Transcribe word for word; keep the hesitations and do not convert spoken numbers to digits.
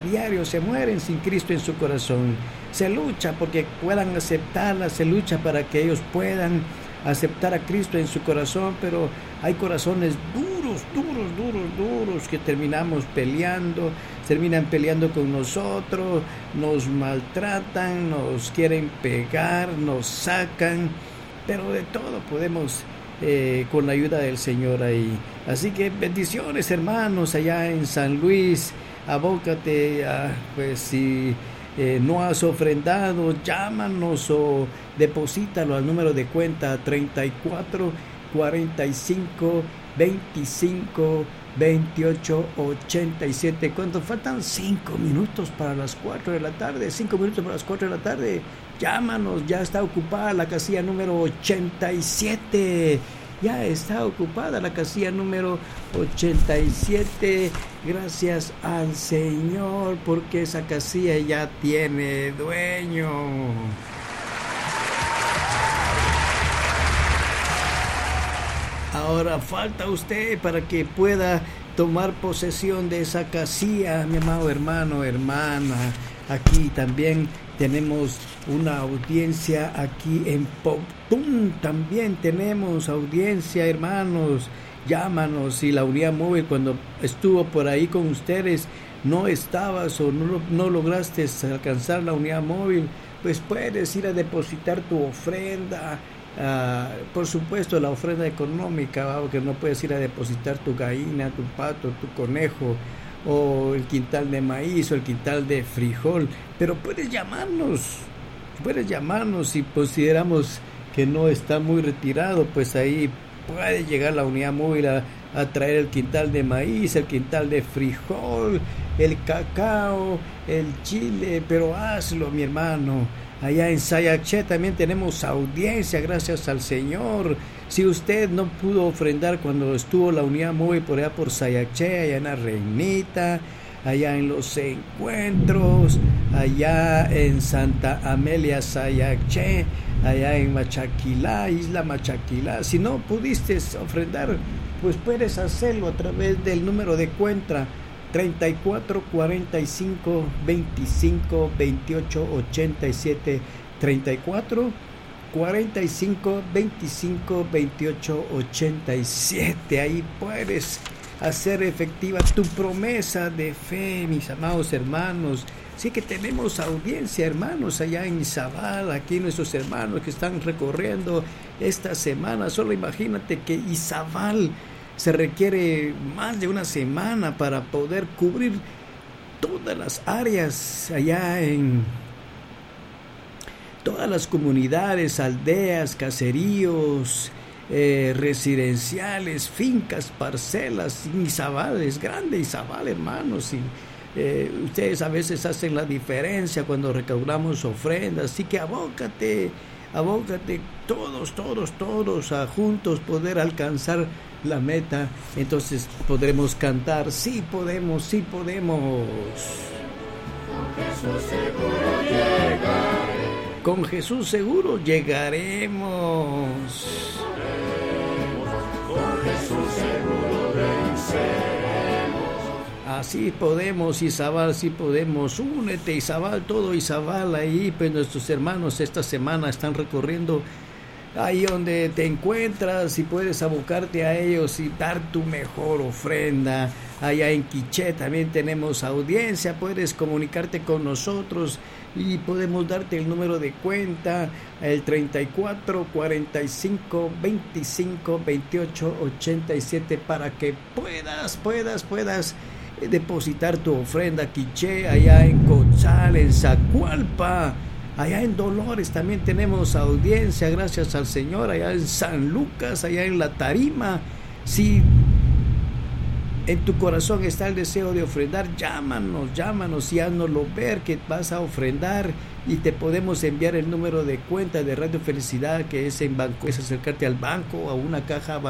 diario se mueren sin Cristo en su corazón. Se lucha porque puedan aceptarla, se lucha para que ellos puedan aceptar a Cristo en su corazón, pero hay corazones duros, duros, duros, duros que terminamos peleando, terminan peleando con nosotros, nos maltratan, nos quieren pegar, nos sacan, pero de todo podemos eh, con la ayuda del Señor ahí. Así que bendiciones, hermanos, allá en San Luis. Abócate, a, pues si eh, no has ofrendado, llámanos o deposítalo al número de cuenta treinta y cuatro, cuarenta y cinco, veinticinco, veintiocho, ochenta y siete. ¿Cuánto faltan? Cinco minutos para las cuatro de la tarde. Cinco minutos para las cuatro de la tarde. Llámanos, ya está ocupada la casilla número ochenta y siete. Ya está ocupada la casilla número ochenta y siete. Gracias al Señor, porque esa casilla ya tiene dueño. Ahora falta usted para que pueda tomar posesión de esa casilla, mi amado hermano, hermana. Aquí también tenemos una audiencia aquí en Poptún. También tenemos audiencia, hermanos. Llámanos. Si la unidad móvil cuando estuvo por ahí con ustedes no estabas o no, no lograste alcanzar la unidad móvil, pues puedes ir a depositar tu ofrenda. Uh, por supuesto la ofrenda económica, porque no puedes ir a depositar tu gallina, tu pato, tu conejo, o el quintal de maíz o el quintal de frijol, pero puedes llamarnos, puedes llamarnos si consideramos que no está muy retirado, pues ahí puede llegar la unidad móvil a, a traer el quintal de maíz, el quintal de frijol, el cacao, el chile, pero hazlo, mi hermano. Allá en Sayaché también tenemos audiencia, gracias al Señor. Si usted no pudo ofrendar cuando estuvo la unidad móvil por allá por Sayaché, allá en la Reinita, allá en los encuentros, allá en Santa Amelia, Sayaché, allá en Machaquilá, Isla Machaquilá. Si no pudiste ofrendar, pues puedes hacerlo a través del número de cuenta treinta y cuatro, cuarenta y cinco, veinticinco, veintiocho, ochenta y siete, treinta y cuatro, cuarenta y cinco, veinticinco, veintiocho, ochenta y siete. Ahí puedes hacer efectiva tu promesa de fe, mis amados hermanos. Sí que tenemos audiencia, hermanos, allá en Izabal, aquí nuestros hermanos que están recorriendo esta semana. Solo imagínate que Izabal se requiere más de una semana para poder cubrir todas las áreas allá en todas las comunidades, aldeas, caseríos, eh, residenciales, fincas, parcelas. Izabal es grande, Izabal, hermanos, y eh, ustedes a veces hacen la diferencia cuando recaudamos ofrendas, así que abócate, abócate, todos, todos, todos a juntos poder alcanzar la meta. Entonces podremos cantar, sí podemos, sí podemos. Con Jesús seguro llegaremos. Con Jesús seguro llegaremos. Con Jesús seguro venceremos. Así podemos, Izabal, sí podemos. Únete, Izabal, todo Izabal ahí, pues nuestros hermanos esta semana están recorriendo ahí donde te encuentras y puedes abocarte a ellos y dar tu mejor ofrenda. Allá en Quiché también tenemos audiencia, puedes comunicarte con nosotros y podemos darte el número de cuenta, el treinta y cuatro, cuarenta y cinco, veinticinco, veintiocho, ochenta y siete, para que puedas, puedas, puedas depositar tu ofrenda. Quiché, allá en Cotzal, en Zacualpa, allá en Dolores también tenemos audiencia, gracias al Señor. Allá en San Lucas, allá en La Tarima. Si en tu corazón está el deseo de ofrendar, llámanos, llámanos y haznoslo ver que vas a ofrendar, y te podemos enviar el número de cuenta de Radio Felicidad, que es en banco, es acercarte al banco, a una caja